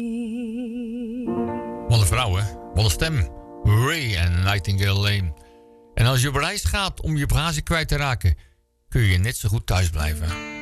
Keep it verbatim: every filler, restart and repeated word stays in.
Wat een vrouw, hè? Wat een stem. Ray en Nightingale Lane. En als je op reis gaat om je basis kwijt te raken, kun je net zo goed thuis blijven.